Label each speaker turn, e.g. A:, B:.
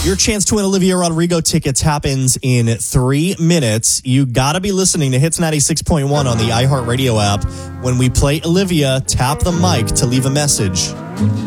A: Your chance to win Olivia Rodrigo tickets happens in 3 minutes. You got to be listening to Hits 96.1 on the iHeartRadio app. When we play Olivia, tap the mic to leave a message.